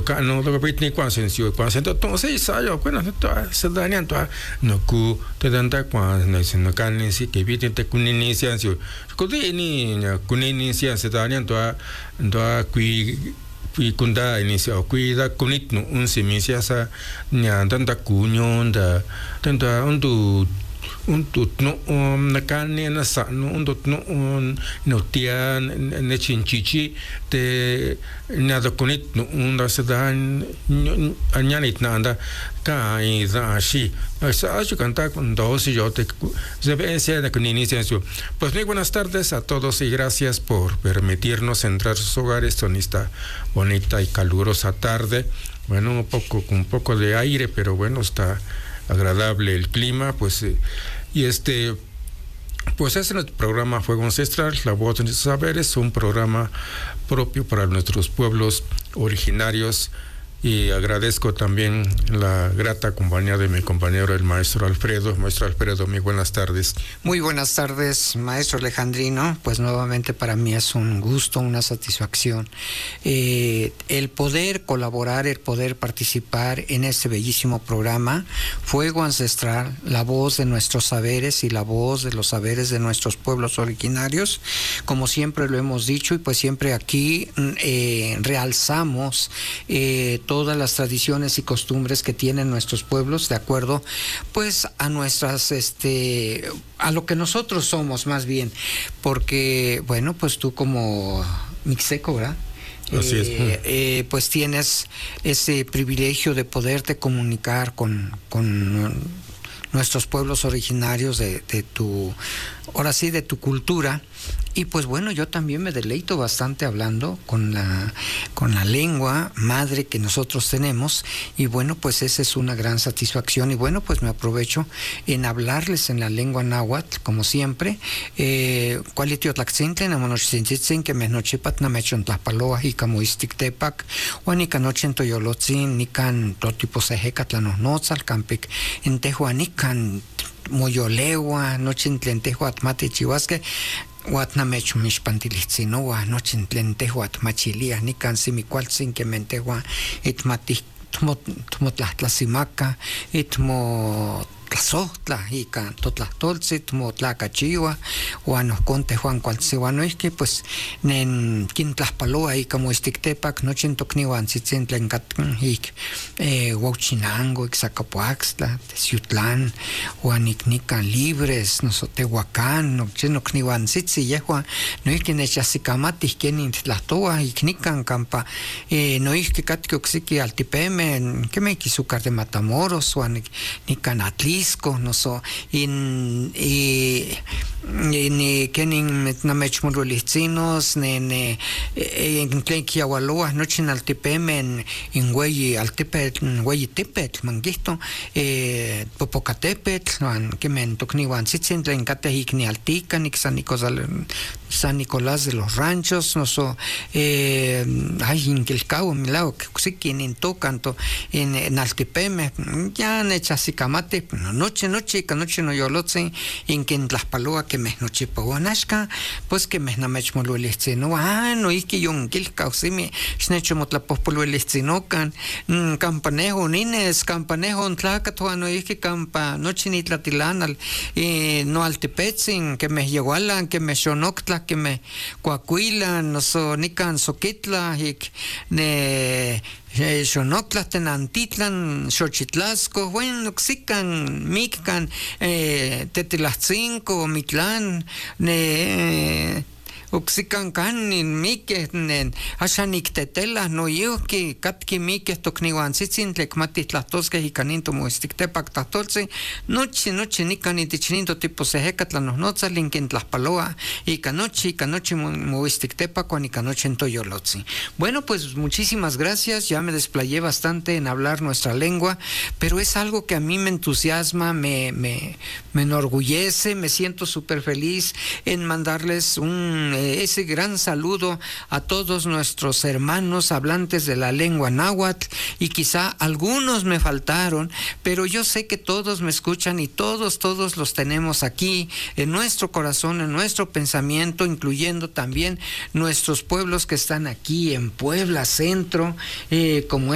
no lo Britney Quansencio, Quansento, entonces, yo, bueno, se dañan toda, no cu, te dan ta quan, no can, si que viste te kuninicia, ni kuninicia, se dañan toda, qui kunda inicia, cuida kunit no un semisia sa, tanta cuño, tanta un tut no na carne na sa no un tut no tia ne chinchichi te nada conit no un da se da anyanit nanda ka i da shi sa yo canta con dos y yo te se ve sea con inicio. Pues muy buenas tardes a todos y gracias por permitirnos entrar a sus hogares en esta bonita y calurosa tarde. Bueno, un poco de aire, pero bueno, está agradable el clima, pues y pues es nuestro programa Fuego Ancestral, la voz de nuestros saberes, un programa propio para nuestros pueblos originarios, y agradezco también la grata compañía de mi compañero el maestro Alfredo. Maestro Alfredo, muy buenas tardes. Muy buenas tardes, maestro Alejandrino. Pues nuevamente para mí es un gusto, una satisfacción el poder colaborar, el poder participar en este bellísimo programa Fuego Ancestral, la voz de nuestros saberes y la voz de los saberes de nuestros pueblos originarios. Como siempre lo hemos dicho, y pues siempre aquí realzamos todas las tradiciones y costumbres que tienen nuestros pueblos de acuerdo pues a nuestras a lo que nosotros somos, más bien, porque bueno, pues tú como mixteco, ¿verdad? Así es. Pues tienes ese privilegio de poderte comunicar con nuestros pueblos originarios de tu, ahora sí, de tu cultura. Y pues bueno, yo también me deleito bastante hablando con la lengua madre que nosotros tenemos, y bueno, pues esa es una gran satisfacción. Y bueno, pues me aprovecho en hablarles en la lengua náhuatl, como siempre. Cualitiotlactzintli, namonochtzintzin, que menochipat namechon tlapaloa, y camuistictepac, o nicanochen toyolotzin, nican totipo sejecatlanosnotzal, campec, entejuanican moyolewa, nochintlentejuat mate chihuasque, Huatnamecho mixpantilihtzinoa, nochintlentehuat machilia, nican simicualtzin que mentehua, itmatih tmotlahtlasimaka, tlasohtla, ica totlahtoltzi, tmotlacachiua, huan ohconte Juan Cualtzihuanoihki, pues nen quintlahpaloa ica moistictepac, nochin tocnihuan tzitzintlen catcan, ic Huauchinango, ic Zacapoaxtla, Teciutlán, huan ic nican Libres, Tehuacán, nochin ocnihuan tzitzi, yehua, noihki nechasikamatih quenin tlahtoa, ic nican campa, noihki catqui ocsiki altipeme, queme iquisucar de Matamoros, huan nican Atli, no so in kenin namechmurulihzinos ne en tlenkiawaloa nochin altipeme en Hueyi altipetl, Hueyi tipetl manguito Popocatépetl, kemen tokniwan tzitzin tlen kateh ikni altikan ik San Nicolás de los Ranchos, no so in Quilcao milao ksiki in tocanto en altipeme ya nechasikamate noche no yolotzin in Quintlaspaloa que me noche pawanashka, pues que me namechmoluelihtzino, no iki yon Quilcao simi xnechomotlapohpoluelihtzinocan campanejo nines campanejo tlacatoa no iki campa noche ni tlatilanal no altepetzin que me yehualan que me xonoctla que me coacuilan no so nican soquitla ik ne Xonoctla, Tenantitlan, Xochitlasco, bueno, Xican, Miccan, Tetilahcinco, Mictlán, Oxican canin, mique, ashanik tetela, no yuki, katki mique, tocniwanzitzin, tlecmatitlatosque, y caninto muestictepac tatolce, noche, nican y tichininto tipo sejecatla, noza, linkin tlaspaloa, y canoche, muestictepac, y canoche en toyolotzi. Bueno, pues muchísimas gracias, ya me desplayé bastante en hablar nuestra lengua, pero es algo que a mí me entusiasma, me enorgullece, me siento súper feliz en mandarles ese gran saludo a todos nuestros hermanos hablantes de la lengua náhuatl, y quizá algunos me faltaron, pero yo sé que todos me escuchan y todos los tenemos aquí en nuestro corazón, en nuestro pensamiento, incluyendo también nuestros pueblos que están aquí en Puebla Centro, como